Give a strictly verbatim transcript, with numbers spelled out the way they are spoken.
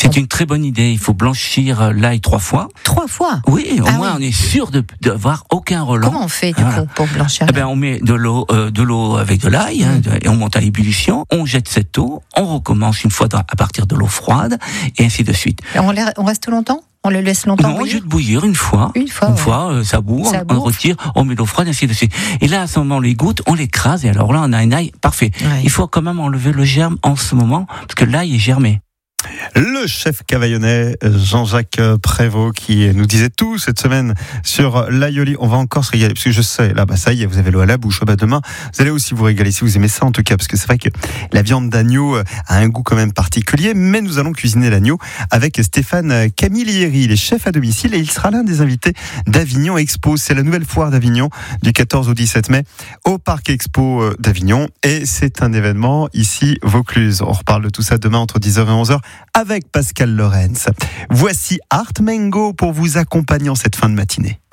C'est une très bonne idée. Il faut blanchir l'ail trois fois. Trois fois. Oui, au ah moins oui. on est sûr de d'avoir aucun relent. Comment on fait du voilà. coup pour blanchir? Eh ben on met de l'eau, euh, de l'eau avec de l'ail hein, mmh. et on monte à l'ébullition. On jette cette eau, on recommence une fois dans, à partir de l'eau froide et ainsi de suite. Et on, on reste longtemps? On le laisse longtemps Non, bouillir? juste bouillir une fois. Une fois, une ouais. fois euh, ça bourre, ça on, on retire, on met l'eau froide, ainsi de suite. Et là, à ce moment, les gouttes, on l'écrase, et alors là, on a un ail parfait. Ouais. Il faut quand même enlever le germe en ce moment, parce que l'ail est germé. Le chef cavaillonnais Jean-Jacques Prévost qui nous disait tout cette semaine sur l'aïoli. On va encore se régaler parce que je sais, là, bah, ça y est, vous avez l'eau à la bouche. Bah, demain, vous allez aussi vous régaler si vous aimez ça en tout cas, parce que c'est vrai que la viande d'agneau a un goût quand même particulier, mais nous allons cuisiner l'agneau avec Stéphane Camilleri. Il est chef à domicile et il sera l'un des invités d'Avignon Expo. C'est la nouvelle foire d'Avignon du quatorze au dix-sept mai au Parc Expo d'Avignon et c'est un événement ici Vaucluse. On reparle de tout ça demain entre dix heures et onze heures. Avec Pascal Lorenz. Voici Art Mengo pour vous accompagner en cette fin de matinée.